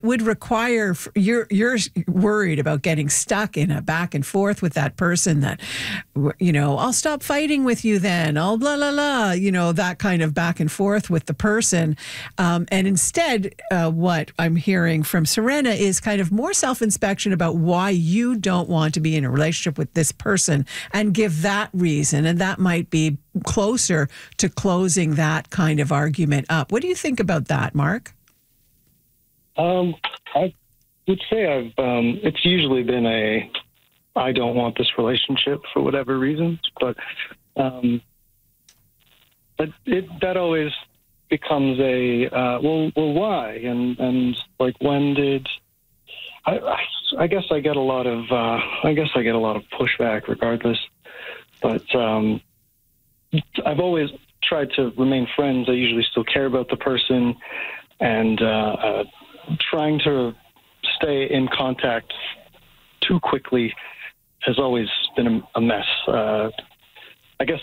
would require, you're worried about getting stuck in a back and forth with that person that, I'll stop fighting with you then, I'll blah, blah, blah, that kind of back and forth with the person. And instead, what I'm hearing from Serena is kind of more self-inspection about why you don't want to be in a relationship with this person and give that reason. And that might be closer to closing that kind of argument up. What do you think about that, Mark? I would say it's usually been I don't want this relationship for whatever reasons, but that always becomes well, why? And like, when did, I guess I get a lot of pushback regardless, but, I've always tried to remain friends. I usually still care about the person, and, trying to stay in contact too quickly has always been a mess. I guess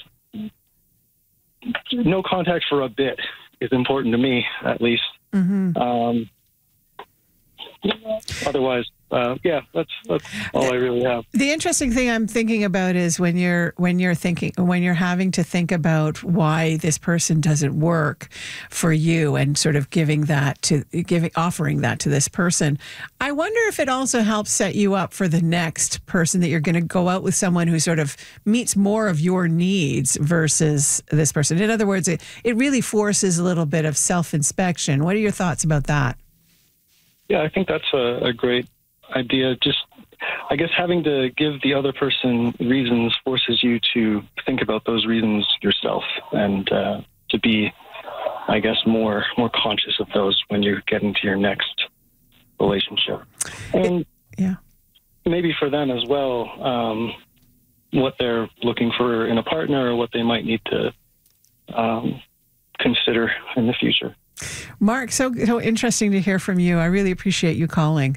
no contact for a bit is important to me, at least. Mm-hmm. Otherwise, that's all I really have. The interesting thing I'm thinking about is when you're having to think about why this person doesn't work for you, and sort of offering that to this person. I wonder if it also helps set you up for the next person, that you're going to go out with someone who sort of meets more of your needs versus this person. In other words, it really forces a little bit of self-inspection. What are your thoughts about that? Yeah, I think that's a great idea. Just, I guess, having to give the other person reasons forces you to think about those reasons yourself, and to be, I guess, more conscious of those when you get into your next relationship. And maybe for them as well, what they're looking for in a partner, or what they might need to consider in the future. Mark, so interesting to hear from you. I really appreciate you calling.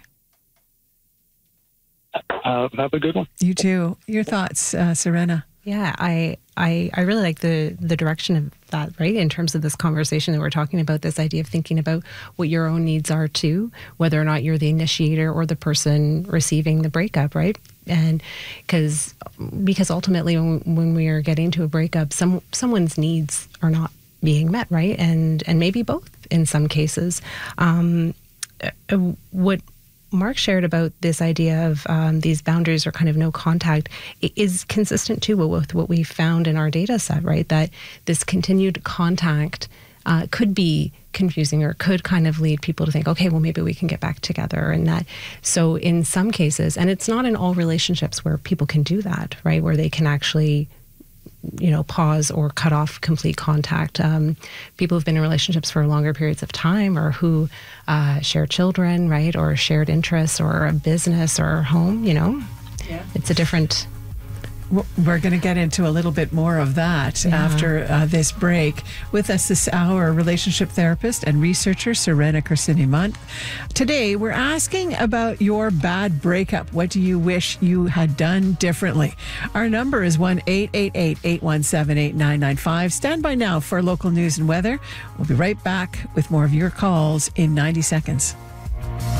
Have a good one. You too. Your thoughts, Serena? Yeah, I really like the direction of that, right? In terms of this conversation that we're talking about, this idea of thinking about what your own needs are too, whether or not you're the initiator or the person receiving the breakup, right? And because ultimately when we are getting to a breakup, someone's needs are not being met, right? And maybe both in some cases. What Mark shared about this idea of these boundaries, or kind of no contact, is consistent too with what we found in our data set, right? That this continued contact could be confusing, or could kind of lead people to think, okay, well, maybe we can get back together. And that, so in some cases, and it's not in all relationships where people can do that, right? Where they can actually pause or cut off complete contact. People who've been in relationships for longer periods of time, or who share children, right? Or shared interests, or a business, or a home, It's a different... We're going to get into a little bit more of that after this break. With us this hour, relationship therapist and researcher Serena Corsini-Mundt. Today, we're asking about your bad breakup. What do you wish you had done differently? Our number is 1-888-817-8995. Stand by now for local news and weather. We'll be right back with more of your calls in 90 seconds.